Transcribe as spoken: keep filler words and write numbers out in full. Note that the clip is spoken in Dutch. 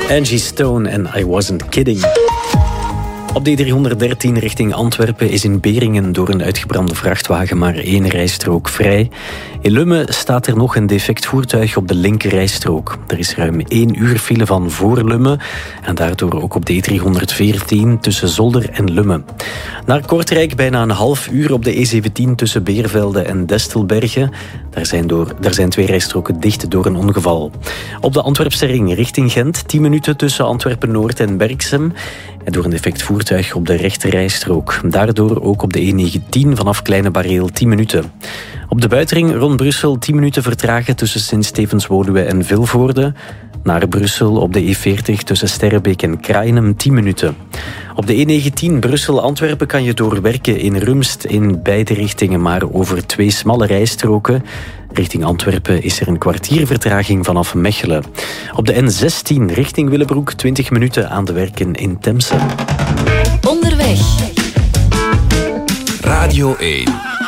Angie Stone en I Wasn't Kidding. Op de E driehonderddertien richting Antwerpen is in Beringen door een uitgebrande vrachtwagen maar één rijstrook vrij. In Lummen staat er nog een defect voertuig op de linker rijstrook. Er is ruim één uur file van voor Lummen en daardoor ook op de E driehonderdveertien tussen Zolder en Lummen. Naar Kortrijk bijna een half uur op de E zeventien tussen Beervelde en Destelbergen. Daar zijn, door, daar zijn twee rijstroken dicht door een ongeval. Op de Antwerpse ring richting Gent tien minuten tussen Antwerpen-Noord en Berksem. En door een defect voertuig op de rechte rijstrook. Daardoor ook op de E negentien vanaf Kleine Bareel tien minuten. Op de buitenring rond Brussel tien minuten vertragen tussen Sint-Stevens-Woluwe en Vilvoorde. Naar Brussel op de E veertig tussen Sterrebeek en Kraaienum tien minuten. Op de E negentien Brussel-Antwerpen kan je doorwerken in Rumst in beide richtingen, maar over twee smalle rijstroken. Richting Antwerpen is er een kwartier vertraging vanaf Mechelen. Op de N zestien richting Willebroek twintig minuten aan de werken in Temse. Onderweg. Radio één.